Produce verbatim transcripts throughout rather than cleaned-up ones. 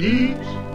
Ведь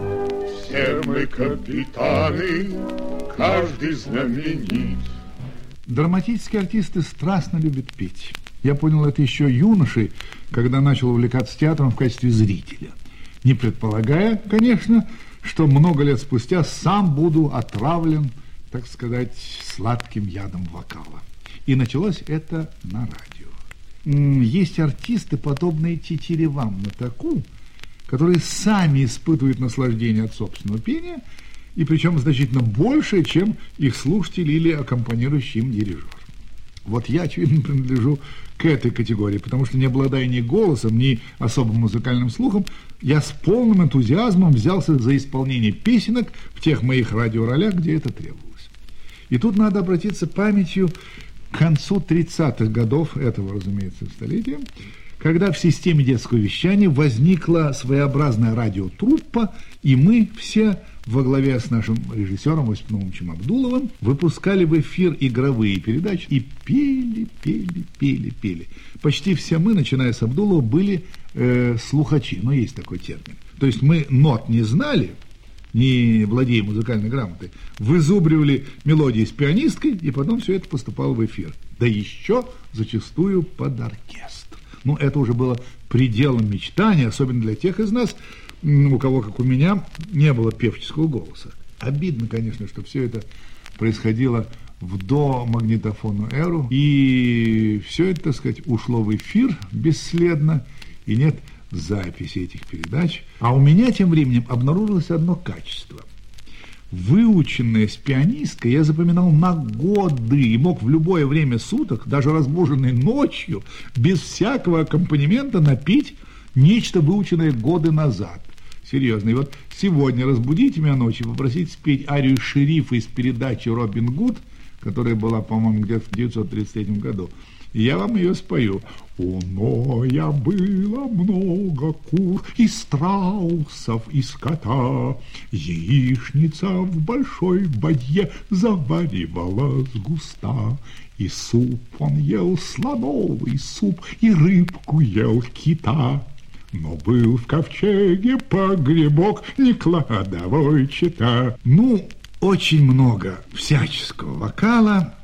все мы капитаны, каждый знаменит. Драматические артисты страстно любят петь. Я понял это еще юношей, когда начал увлекаться театром в качестве зрителя. Не предполагая, конечно, что много лет спустя сам буду отравлен, так сказать, сладким ядом вокала. И началось это на радио. Есть артисты, подобные тетеревам на таку, которые сами испытывают наслаждение от собственного пения, и причем значительно больше, чем их слушатель или аккомпанирующий им дирижер. Вот я, очевидно, принадлежу к этой категории, потому что, не обладая ни голосом, ни особым музыкальным слухом, я с полным энтузиазмом взялся за исполнение песенок в тех моих радиоролях, где это требовалось. И тут надо обратиться памятью к концу тридцатых годов этого, разумеется, столетия, когда в системе детского вещания возникла своеобразная радиотруппа, и мы все во главе с нашим режиссером Осипом Наумовичем Абдуловым выпускали в эфир игровые передачи и пели, пели, пели, пели. Почти все мы, начиная с Абдулова, были э, слухачи, но есть такой термин. То есть мы нот не знали, не владея музыкальной грамотой, вызубривали мелодии с пианисткой, и потом все это поступало в эфир. Да еще зачастую под оркестр. Ну, это уже было пределом мечтания, особенно для тех из нас, у кого, как у меня, не было певческого голоса. Обидно, конечно, что все это происходило в домагнитофонную эру, и все это, так сказать, ушло в эфир бесследно, и нет записи этих передач. А у меня тем временем обнаружилось одно качество. Выученное с пианисткой я запоминал на годы и мог в любое время суток, даже разбуженный ночью, без всякого аккомпанемента напеть нечто, выученное годы назад. Серьезно. И вот сегодня разбудите меня ночью, попросите спеть арию шерифа из передачи «Робин Гуд», которая была, по-моему, где-то в девятьсот тридцать третьем году. И я вам ее спою. У Ноя было много кур, и страусов, и скота. Яичница в большой бадье заваривалась густа. И суп он ел слоновый суп, и рыбку ел кита. Но был в ковчеге погребок, не кладовой чета. Ну, очень много всяческого вокала